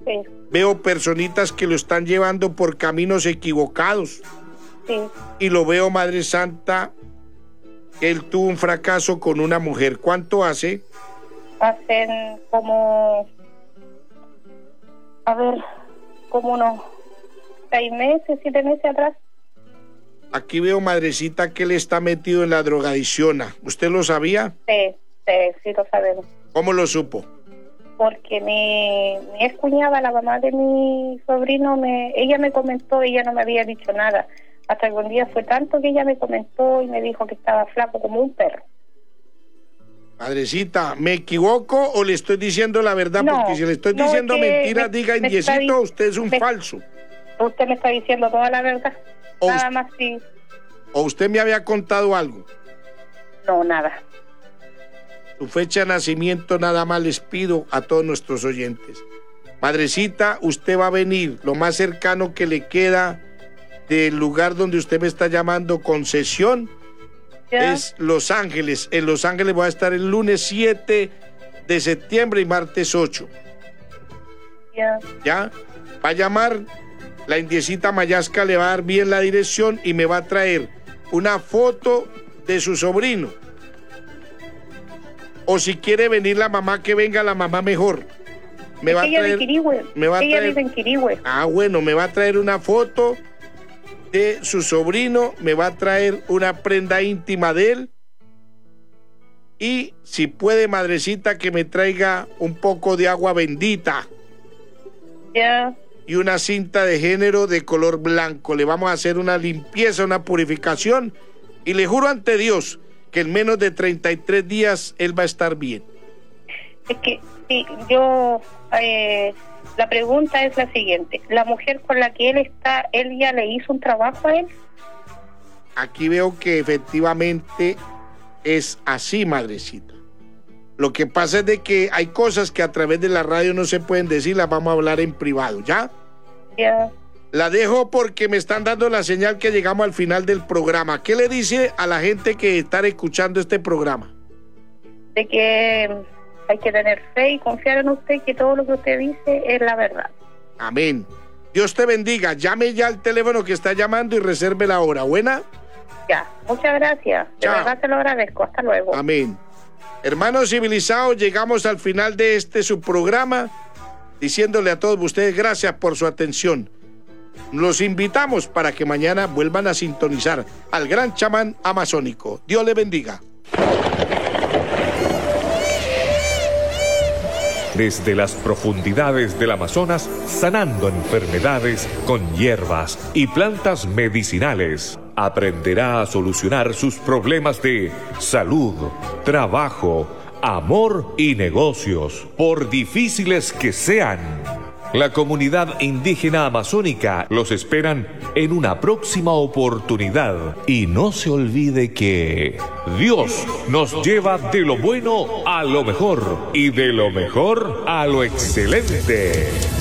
Sí. Veo personitas que lo están llevando por caminos equivocados. Sí. Y lo veo, Madre Santa, él tuvo un fracaso con una mujer. ¿Cuánto hace? Hacen como, como unos 6 meses, 7 meses atrás. Aquí veo, Madrecita, que él está metido en la drogadicción. ¿Usted lo sabía? Sí, lo sabemos. ¿Cómo lo supo? Porque mi ex cuñada, la mamá de mi sobrino, ella me comentó, ella no me había dicho nada. Hasta que un día fue tanto que ella me comentó y me dijo que estaba flaco como un perro. Madrecita, ¿me equivoco o le estoy diciendo la verdad? No, porque si le estoy diciendo mentiras, diga indiecito, usted es un falso. Usted me está diciendo toda la verdad. Nada más sí. ¿O usted me había contado algo? No, nada. Su fecha de nacimiento nada más les pido a todos nuestros oyentes. Madrecita, usted va a venir lo más cercano que le queda del lugar donde usted me está llamando concesión. ¿Ya? Es Los Ángeles. En Los Ángeles voy a estar el lunes 7 de septiembre y martes 8. ¿Ya? Va a llamar, la indiecita Mayasca le va a dar bien la dirección y me va a traer una foto de su sobrino. O si quiere venir la mamá, que venga la mamá mejor. Me va a traer, ella vive en Quirihue. Ah, bueno, me va a traer una foto de su sobrino, me va a traer una prenda íntima de él y si puede, Madrecita, que me traiga un poco de agua bendita. Ya. Y una cinta de género de color blanco. Le vamos a hacer una limpieza, una purificación y le juro ante Dios que en menos de 33 días él va a estar bien. Es que sí, yo la pregunta es la siguiente: la mujer con la que él está, ¿él ya le hizo un trabajo a él? Aquí veo que efectivamente es así, Madrecita. Lo que pasa es de que hay cosas que a través de la radio no se pueden decir, las vamos a hablar en privado, ¿ya? Ya. La dejo porque me están dando la señal que llegamos al final del programa. ¿Qué le dice a la gente que está escuchando este programa? De que hay que tener fe y confiar en usted, que todo lo que usted dice es la verdad. Amén. Dios te bendiga. Llame ya al teléfono que está llamando y reserve la hora. ¿Buena? Ya, muchas gracias. De verdad te lo agradezco. Hasta luego. Amén. Hermanos civilizados, llegamos al final de su programa, diciéndole a todos ustedes gracias por su atención. Los invitamos para que mañana vuelvan a sintonizar al gran chamán amazónico. Dios le bendiga. Desde las profundidades del Amazonas, sanando enfermedades con hierbas y plantas medicinales, aprenderá a solucionar sus problemas de salud, trabajo, amor y negocios, por difíciles que sean. La comunidad indígena amazónica los esperan en una próxima oportunidad. Y no se olvide que Dios nos lleva de lo bueno a lo mejor y de lo mejor a lo excelente.